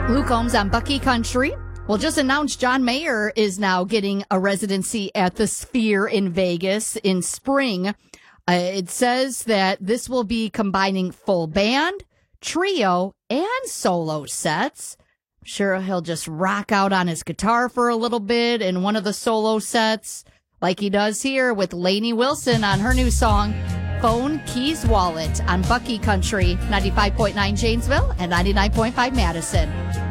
Luke Combs on Bucky Country. Well, just announced John Mayer is now getting a residency at the Sphere in Vegas in spring. It says that this will be combining full band, trio, and solo sets. I'm sure he'll just rock out on his guitar for a little bit in one of the solo sets, like he does here with Lainey Wilson on her new song, Phone Keys Wallet, on Bucky Country, 95.9 Janesville and 99.5 Madison.